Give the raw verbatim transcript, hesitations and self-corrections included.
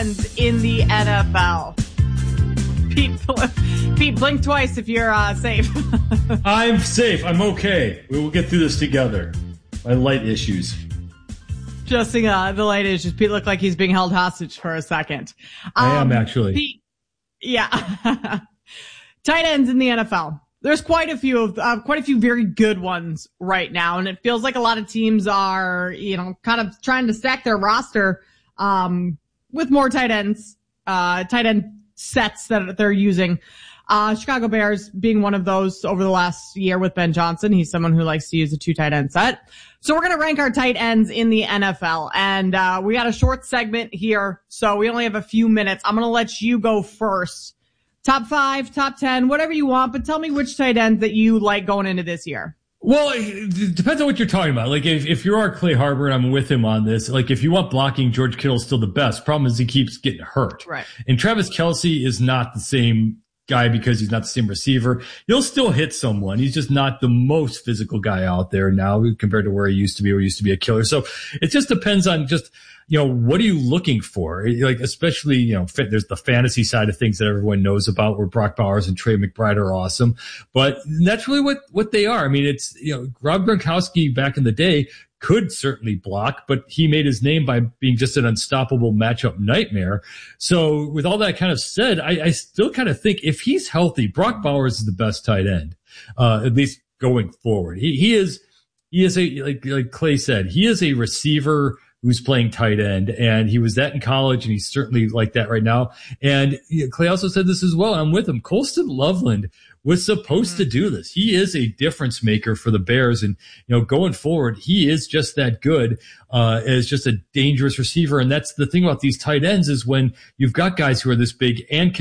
in the N F L. Pete, Pete, blink twice if you're uh, safe. I'm safe. I'm okay. We will get through this together. My light issues. Adjusting uh, the light issues. Pete looked like he's being held hostage for a second. Um, I am actually. Pete, yeah. Tight ends in the N F L. There's quite a few of, uh, quite a few very good ones right now, and it feels like a lot of teams are, you know, kind of trying to stack their roster um, with more tight ends, uh, tight end sets that they're using. Uh, Chicago Bears being one of those over the last year with Ben Johnson. He's someone who likes to use a two tight end set. So we're going to rank our tight ends in the N F L. And, uh, we got a short segment here. So we only have a few minutes. I'm going to let you go first. Top five, top ten, whatever you want, but tell me which tight ends that you like going into this year. Well, it depends on what you're talking about. Like, if, if you are Clay Harbor and I'm with him on this, like, if you want blocking, George Kittle's still the best. Problem is he keeps getting hurt. Right. And Travis Kelce is not the same guy because he's not the same receiver. He'll still hit someone. He's just not the most physical guy out there now compared to where he used to be, where he used to be a killer. So it just depends on just, you know, what are you looking for? Like, especially, you know, there's the fantasy side of things that everyone knows about where Brock Bowers and Trey McBride are awesome. But that's really what, what they are. I mean, it's, you know, Rob Gronkowski back in the day could certainly block, but he made his name by being just an unstoppable matchup nightmare. So with all that kind of said, I, I still kind of think if he's healthy, Brock Bowers is the best tight end, uh, at least going forward. He, he is, he is a, like, like Clay said, he is a receiver who's playing tight end, and he was that in college, and he's certainly like that right now. And you know, Clay also said this as well, and I'm with him. Colston Loveland was supposed mm-hmm. to do this. He is a difference maker for the Bears, and you know, going forward, he is just that good uh as just a dangerous receiver. And that's the thing about these tight ends is when you've got guys who are this big and can